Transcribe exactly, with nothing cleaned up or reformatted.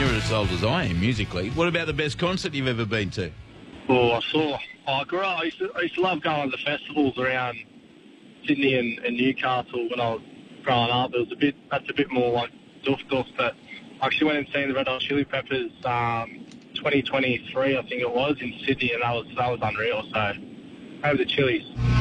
you're as old as I am musically. What about the best concert you've ever been to? Oh, I saw. I grew up. I used to, I used to love going to the festivals around Sydney and, and Newcastle when I was growing up. It was a bit. That's a bit more like doof doof. But I actually went and seen the Red Hot Chili Peppers um, twenty twenty-three, I think it was, in Sydney, and that was that was unreal. So, over the Chili's.